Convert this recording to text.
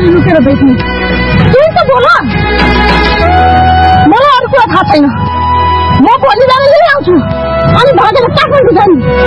कसरी लुकेर बेच्ने त्यही त बोल मलाई अरू कुरा थाहा छैन म भोलि जाने आउँछु अनि भागेर काठमाडौँ जाने